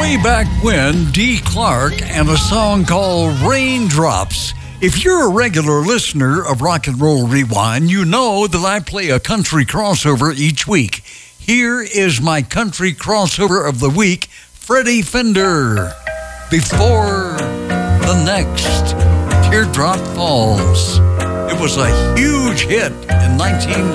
Way back when, Dee Clark and a song called Raindrops. If you're a regular listener of Rock and Roll Rewind, you know that I play a country crossover each week. Here is my country crossover of the week, Freddie Fender. Before the Next, Teardrop Falls. It was a huge hit in 19